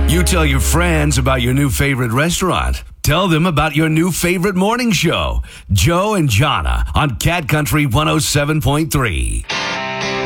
You tell your friends about your new favorite restaurant. Tell them about your new favorite morning show, Joe and Jonna on Cat Country 107.3.